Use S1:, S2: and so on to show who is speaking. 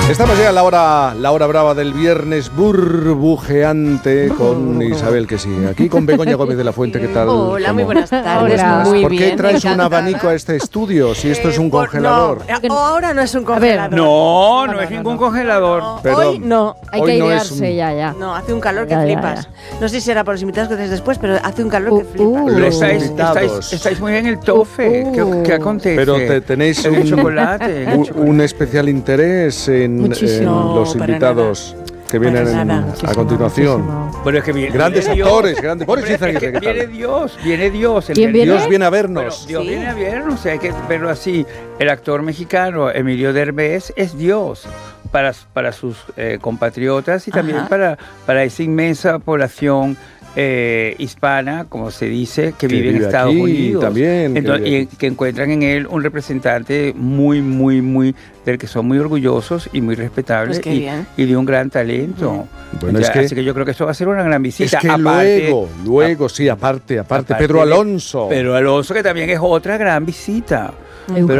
S1: Estamos ya a la hora brava del viernes burbujeante con Isabel, que sí. Aquí con Begoña Gómez de la Fuente, ¿qué tal?
S2: Hola, muy buenas tardes.
S1: Hola.
S2: Muy
S1: ¿Por qué
S2: bien,
S1: traes un
S2: encantada.
S1: abanico a este estudio si esto es un congelador?
S2: No, ahora no es un congelador.
S3: No es ningún congelador.
S1: Perdón.
S2: Hoy no.
S4: Hay
S1: Hoy
S4: que
S1: no es
S4: airearse
S1: un-
S4: ya.
S2: No, hace un calor que
S4: Ya,
S2: flipas. No sé si será por los invitados que tenéis después, pero hace un calor que flipas.
S1: Los
S3: Estáis,
S1: invitados.
S3: estáis muy en el tofe. ¿Qué acontece?
S1: Pero tenéis
S3: El chocolate.
S1: un especial interés en
S4: Muchísimo.
S1: los
S2: No, para
S1: invitados que vienen
S2: Para nada.
S1: a continuación.
S3: Bueno, es que viene
S1: Grandes
S3: Dios.
S1: actores, grandes. Boris
S3: Hombre,
S1: Izaguirre,
S3: es que
S1: ¿qué tal?
S3: viene Dios.
S4: ¿Quién viene?
S1: Dios viene a
S3: Bueno,
S1: vernos.
S3: Dios
S2: Sí.
S3: viene a vernos, hay que verlo así. El actor mexicano Emilio Derbez es Dios para sus compatriotas y también para esa inmensa población hispana, como se dice, que vive en
S1: vive
S3: Estados
S1: aquí
S3: Unidos.
S1: también, que
S3: Entonces,
S1: vive
S3: y que encuentran en él un representante muy del que son muy orgullosos y muy respetables,
S2: Pues qué bien.
S3: y de un gran talento.
S1: Bueno,
S3: Ya,
S1: es que-
S3: así que yo creo que esto va a ser una gran visita.
S1: Es que
S3: Aparte-
S1: luego, sí, aparte,
S3: aparte
S1: Pedro
S3: de-
S1: Alonso.
S3: Pedro Alonso, que también es otra gran visita.
S4: Eugenio